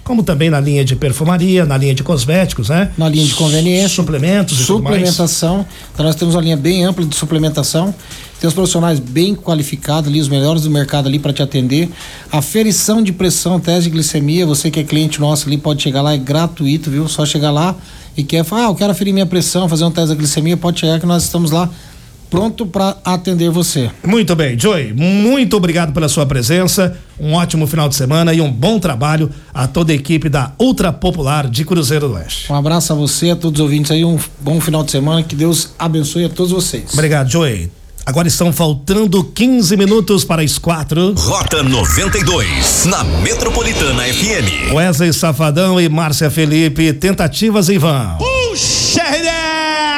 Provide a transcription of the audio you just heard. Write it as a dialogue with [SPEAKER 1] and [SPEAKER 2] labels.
[SPEAKER 1] como também na linha de perfumaria, na linha de cosméticos, né?
[SPEAKER 2] Na linha de conveniência.
[SPEAKER 1] Suplementos e
[SPEAKER 2] suplementação. Então nós temos uma linha bem ampla de suplementação. Tem os profissionais bem qualificados ali, os melhores do mercado ali para te atender. Aferição de pressão, teste de glicemia, você que é cliente nosso ali pode chegar lá, é gratuito, viu? Só chegar lá e quer falar, eu quero aferir minha pressão, fazer um teste da glicemia, pode chegar que nós estamos lá pronto para atender você.
[SPEAKER 1] Muito bem, Joey, muito obrigado pela sua presença, um ótimo final de semana e um bom trabalho a toda a equipe da Ultra Popular de Cruzeiro do Oeste.
[SPEAKER 2] Um abraço a você, a todos os ouvintes aí, um bom final de semana, que Deus abençoe a todos vocês.
[SPEAKER 1] Obrigado, Joey. Agora estão faltando 15 minutos para as 4.
[SPEAKER 3] Rota 92, na Metropolitana FM.
[SPEAKER 1] Wesley Safadão e Márcia Felipe, tentativas em vão.
[SPEAKER 4] Puxa,